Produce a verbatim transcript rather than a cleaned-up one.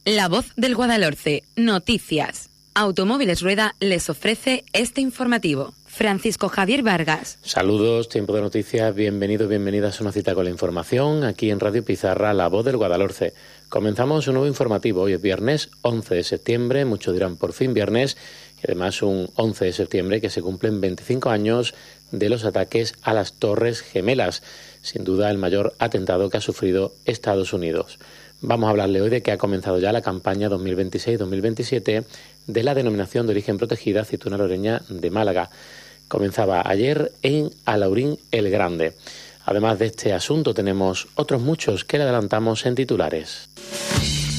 La Voz del Guadalhorce, noticias. Automóviles Rueda les ofrece este informativo. Francisco Javier Vargas. Saludos, tiempo de noticias, bienvenidos, bienvenidas a una cita con la información aquí en Radio Pizarra, La Voz del Guadalhorce. Comenzamos un nuevo informativo, hoy es viernes once de septiembre, muchos dirán por fin viernes, y además un once de septiembre que se cumplen veinticinco años de los ataques a las Torres Gemelas, sin duda el mayor atentado que ha sufrido Estados Unidos. Vamos a hablarle hoy de que ha comenzado ya la campaña dos mil veintiséis dos mil veintisiete de la denominación de origen protegida aceituna loreña de Málaga. Comenzaba ayer en Alhaurín el Grande. Además de este asunto tenemos otros muchos que le adelantamos en titulares.